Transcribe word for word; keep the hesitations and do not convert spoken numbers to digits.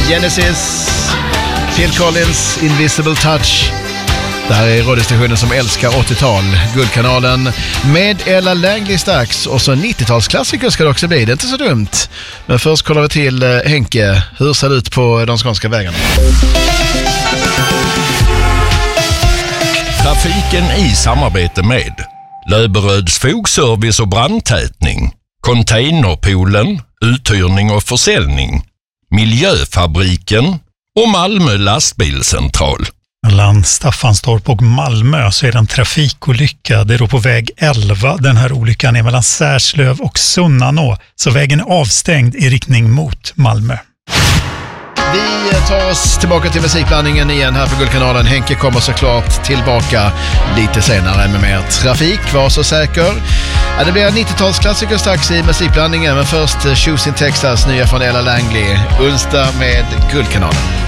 Genesis, Phil Collins, Invisible Touch. Det här är radiostationen som älskar åttiotal, Guldkanalen med Ella Langley strax. Och så nittiotalsklassiker ska det också bli, det är inte så dumt. Men först kollar vi till Henke, hur ser det ut på de skånska vägarna? Trafiken i samarbete med Löberöds fogservice och brandtätning, Containerpoolen, uthyrning och försäljning, Miljöfabriken och Malmö lastbilscentral. Mellan Staffanstorp och Malmö så är det en trafikolycka. Det är då på väg elva. Den här olyckan är mellan Särslöv och Sunnanå. Så vägen är avstängd i riktning mot Malmö. Vi tar oss tillbaka till musikblandningen igen här på Guldkanalen. Henke kommer såklart tillbaka lite senare med mer trafik. Var så säker. Ja, det blir nittiotalsklassiker strax i musikblandningen. Men först Choosing Texas, nya från Ella Langley. Onsdag med Guldkanalen.